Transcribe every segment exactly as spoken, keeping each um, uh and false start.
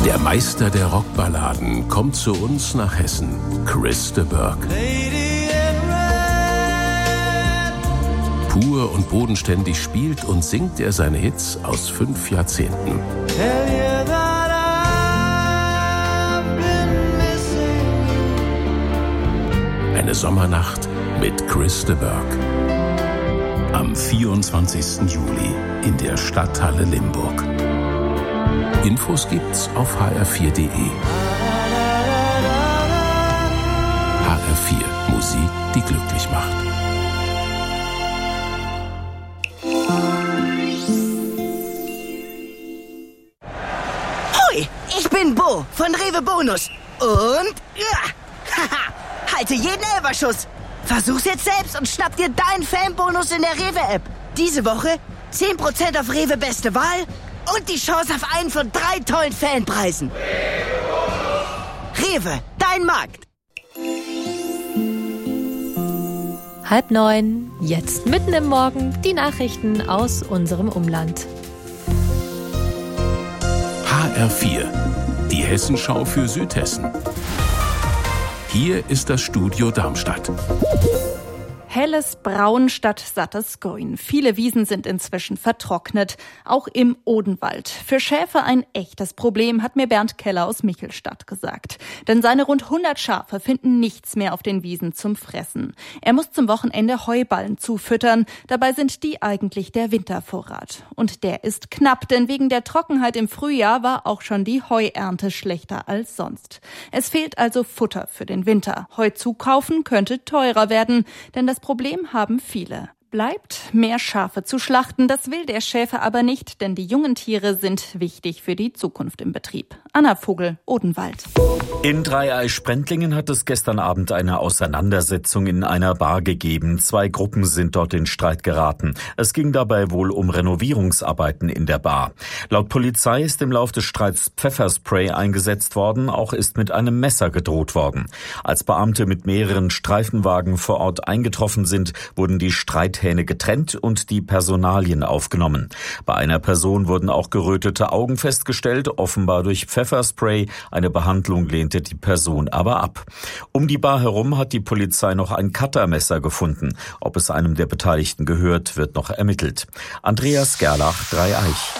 Der Meister der Rockballaden kommt zu uns nach Hessen, Chris de Burgh. Pur und bodenständig spielt und singt er seine Hits aus fünf Jahrzehnten. Eine Sommernacht mit Chris de Burgh. Am vierundzwanzigsten Juli in der Stadthalle Limburg. Infos gibt's auf h r vier punkt d e. H R vier, Musik, die glücklich macht. Hoi, ich bin Bo von Rewe Bonus. Und ja, haha, halte jeden Elferschuss. Versuch's jetzt selbst und schnapp dir deinen Fanbonus in der Rewe-App. Diese Woche zehn Prozent auf Rewe Beste Wahl und die Chance auf einen von drei tollen Fanpreisen. Rewe, dein Markt. Halb neun, jetzt mitten im Morgen, die Nachrichten aus unserem Umland. H R vier, die Hessenschau für Südhessen. Hier ist das Studio Darmstadt. Helles Braun statt sattes Grün. Viele Wiesen sind inzwischen vertrocknet, auch im Odenwald. Für Schäfer ein echtes Problem, hat mir Bernd Keller aus Michelstadt gesagt. Denn seine rund hundert Schafe finden nichts mehr auf den Wiesen zum Fressen. Er muss zum Wochenende Heuballen zufüttern. Dabei sind die eigentlich der Wintervorrat. Und der ist knapp, denn wegen der Trockenheit im Frühjahr war auch schon die Heuernte schlechter als sonst. Es fehlt also Futter für den Winter. Heu zukaufen könnte teurer werden, denn das Problem haben viele. Bleibt, mehr Schafe zu schlachten, das will der Schäfer aber nicht, denn die jungen Tiere sind wichtig für die Zukunft im Betrieb. Anna Vogel, Odenwald. In Dreieich-Sprendlingen hat es gestern Abend eine Auseinandersetzung in einer Bar gegeben. Zwei Gruppen sind dort in Streit geraten. Es ging dabei wohl um Renovierungsarbeiten in der Bar. Laut Polizei ist im Lauf des Streits Pfefferspray eingesetzt worden, auch ist mit einem Messer gedroht worden. Als Beamte mit mehreren Streifenwagen vor Ort eingetroffen sind, wurden die Streithähne getrennt und die Personalien aufgenommen. Bei einer Person wurden auch gerötete Augen festgestellt, offenbar durch Pfefferspray. Eine Behandlung lehnte die Person aber ab. Um die Bar herum hat die Polizei noch ein Cuttermesser gefunden. Ob es einem der Beteiligten gehört, wird noch ermittelt. Andreas Gerlach, Dreieich.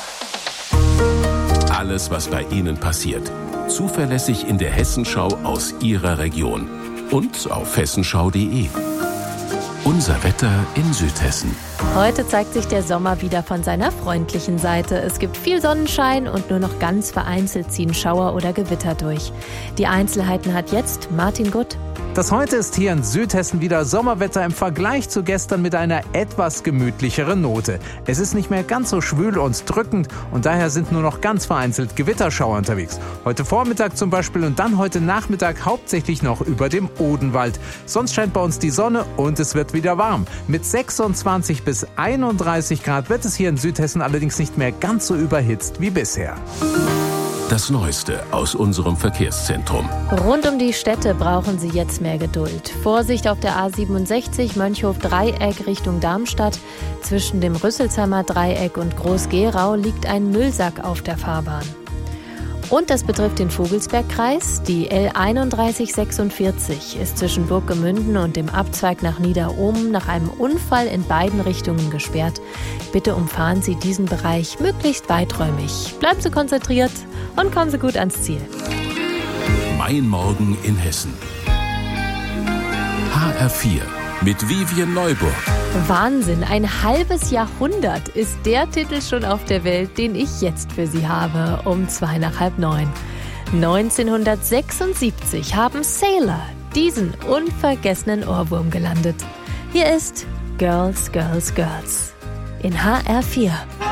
Alles, was bei Ihnen passiert. Zuverlässig in der Hessenschau aus Ihrer Region. Und auf hessenschau punkt de. Unser Wetter in Südhessen. Heute zeigt sich der Sommer wieder von seiner freundlichen Seite. Es gibt viel Sonnenschein und nur noch ganz vereinzelt ziehen Schauer oder Gewitter durch. Die Einzelheiten hat jetzt Martin Gutt. Das heute ist hier in Südhessen wieder Sommerwetter im Vergleich zu gestern mit einer etwas gemütlicheren Note. Es ist nicht mehr ganz so schwül und drückend und daher sind nur noch ganz vereinzelt Gewitterschauer unterwegs. Heute Vormittag zum Beispiel und dann heute Nachmittag hauptsächlich noch über dem Odenwald. Sonst scheint bei uns die Sonne und es wird wieder warm. Mit sechsundzwanzig bis einunddreißig Grad wird es hier in Südhessen allerdings nicht mehr ganz so überhitzt wie bisher. Das Neueste aus unserem Verkehrszentrum. Rund um die Städte brauchen Sie jetzt mehr Geduld. Vorsicht auf der A siebenundsechzig Mönchhof-Dreieck Richtung Darmstadt. Zwischen dem Rüsselsheimer Dreieck und Groß-Gerau liegt ein Müllsack auf der Fahrbahn. Und das betrifft den Vogelsbergkreis. Die L einunddreißig sechsundvierzig ist zwischen Burggemünden und dem Abzweig nach Niederohmen nach einem Unfall in beiden Richtungen gesperrt. Bitte umfahren Sie diesen Bereich möglichst weiträumig. Bleiben Sie konzentriert und kommen Sie gut ans Ziel. Mein Morgen in Hessen. H R vier mit Vivian Neuburg. Wahnsinn, ein halbes Jahrhundert ist der Titel schon auf der Welt, den ich jetzt für Sie habe, um zwei nach halb neun. neunzehnhundertsechsundsiebzig haben Sailor diesen unvergessenen Ohrwurm gelandet. Hier ist Girls, Girls, Girls in H R vier.